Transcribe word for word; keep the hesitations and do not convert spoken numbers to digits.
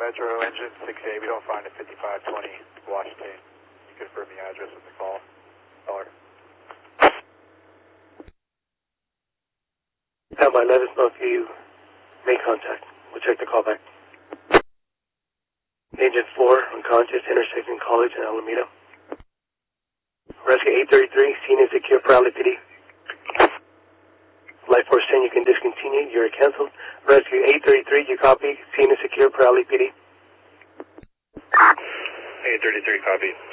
Metro engine six A, we don't find a fifty-five twenty Washington. You confirm the address of the call. Caller. Stand by, let us know if you make contact. We'll check the call back. Agent four, unconscious, intersection College and Alameda. Rescue eight thirty-three, seen and secure for L A P D. Life Force ten, you can discontinue, you're canceled. Rescue eight thirty-three, you copy, seen and secure for L A P D. eight thirty-three, copy.